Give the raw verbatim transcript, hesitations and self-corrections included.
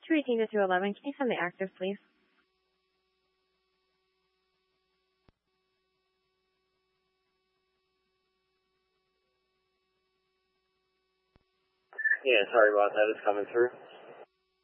two eighteen to two eleven, can you send the active, please? Yeah, sorry about that. It's coming through.